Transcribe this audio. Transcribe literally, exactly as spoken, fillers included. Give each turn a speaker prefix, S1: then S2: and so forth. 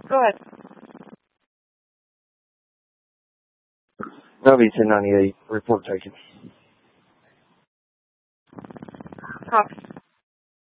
S1: Go ahead.
S2: That'll be ten ninety-eight. Report taken.
S1: Copy.